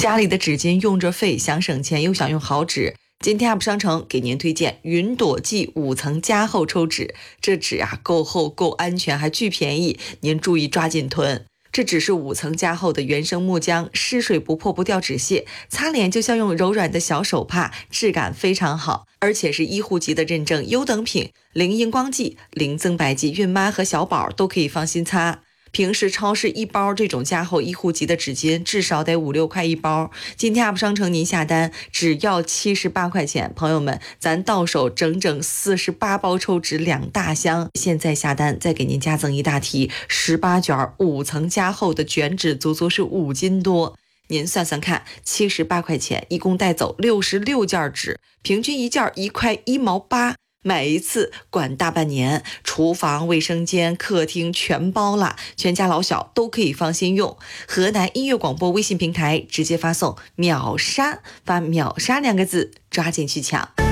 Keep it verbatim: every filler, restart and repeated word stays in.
家里的纸巾用着废，想省钱又想用好纸。今天 App 商城给您推荐云朵记五层加厚抽纸，这纸啊够厚够安全，还巨便宜，您注意抓紧囤。这纸是五层加厚的原生木浆，湿水不破不掉纸屑，擦脸就像用柔软的小手帕，质感非常好，而且是医护级的认证优等品，零荧光剂、零增白剂，孕妈和小宝都可以放心擦。平时超市一包这种加厚医护级的纸巾至少得五六块一包，今天 App 商城您下单只要七十八块钱，朋友们，咱到手整整四十八包抽纸两大箱，现在下单再给您加赠一大提十八卷五层加厚的卷纸，足足是五斤多。您算算看，七十八块钱一共带走六十六件纸，平均一件一块一毛八。买一次管大半年，厨房、卫生间、客厅全包了，全家老小都可以放心用。河南音乐广播微信平台直接发送秒杀，发秒杀两个字，抓紧去抢。